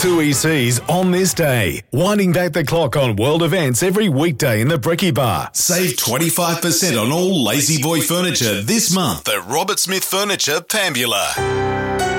two ECs on this day. Winding back the clock on world events every weekday in the Brekkie Bar. Save 25% on all Lazy Boy furniture this month at Robert Smith Furniture, Pambula.